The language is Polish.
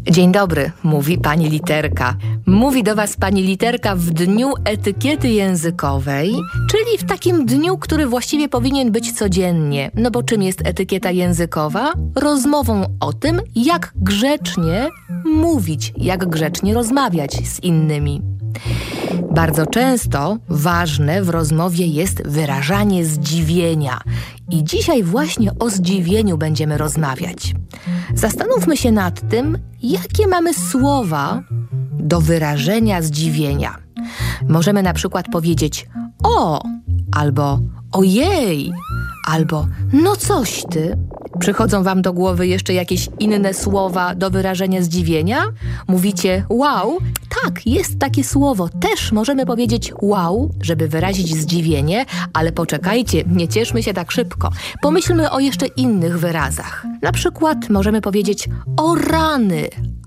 Dzień dobry, mówi pani Literka. Mówi do was pani Literka w dniu etykiety językowej, czyli w takim dniu, który właściwie powinien być codziennie. No bo czym jest etykieta językowa? Rozmową o tym, jak grzecznie mówić, jak grzecznie rozmawiać z innymi. Bardzo często ważne w rozmowie jest wyrażanie zdziwienia. I dzisiaj właśnie o zdziwieniu będziemy rozmawiać. Zastanówmy się nad tym, jakie mamy słowa do wyrażenia zdziwienia. Możemy na przykład powiedzieć o, albo ojej, albo no coś ty. Przychodzą wam do głowy jeszcze jakieś inne słowa do wyrażenia zdziwienia? Mówicie wow? Tak, jest takie słowo. Też możemy powiedzieć wow, żeby wyrazić zdziwienie, ale poczekajcie, nie cieszmy się tak szybko. Pomyślmy o jeszcze innych wyrazach. Na przykład możemy powiedzieć o rany,